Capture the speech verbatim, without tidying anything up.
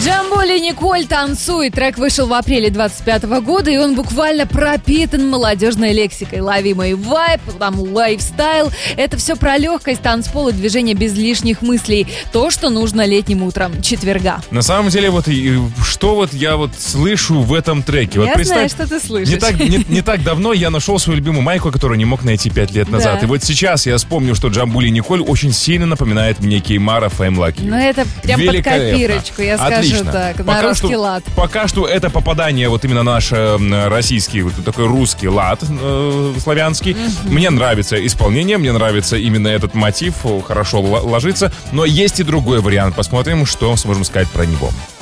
Джамбули Николь «Танцуй». Трек вышел в апреле двадцать пятого года, и он буквально пропитан молодежной лексикой. Лови мой вайб, там лайфстайл. Это все про легкость, танцпол и движение без лишних мыслей. То, что нужно летним утром четверга. На самом деле, вот и, что вот я вот слышу в этом треке. Вот я знаю, что ты слышишь. Не так, не, не так давно я нашел свою любимую майку, которую не мог найти пять лет назад. Да. И вот сейчас я вспомню, что Джамбули Николь очень сильно напоминает мне Кеймара «Fame Like You». Ну, это прям под копирочку, я скажу. Отлично. Так, на пока русский что, лад. Пока что это попадание вот именно наш э, российский, вот такой русский лад э, славянский. Mm-hmm. Мне нравится исполнение, мне нравится именно этот мотив, хорошо ложится. Но есть и другой вариант. Посмотрим, что сможем сказать про него.